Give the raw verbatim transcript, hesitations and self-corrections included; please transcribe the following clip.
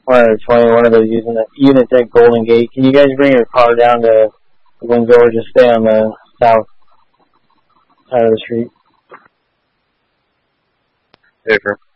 one of twenty, one of those using the units at Golden Gate. Can you guys bring your car down to Windsor or just stay on the south side of the street? Paper.